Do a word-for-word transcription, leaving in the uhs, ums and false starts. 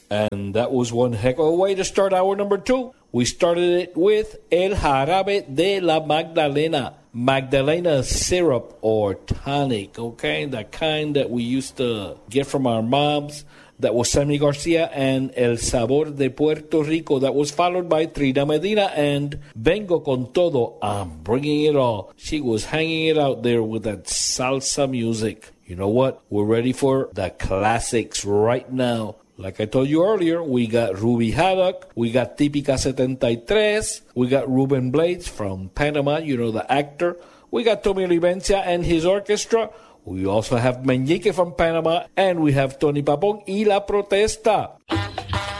And that was one heck of a way to start hour number two. We started it with El Jarabe de la Magdalena. Magdalena syrup or tonic, okay? The kind that we used to get from our moms. That was Sammy Garcia and El Sabor de Puerto Rico. That was followed by Trina Medina and Vengo Con Todo. I'm bringing it all. She was hanging it out there with that salsa music. You know what? We're ready for the classics right now. Like I told you earlier, we got Ruby Haddock, we got Típica seventy-tres, we got Ruben Blades from Panama, you know, the actor. We got Tommy Livencia and his orchestra. We also have Meñique from Panama, and we have Tony Papón y La Protesta.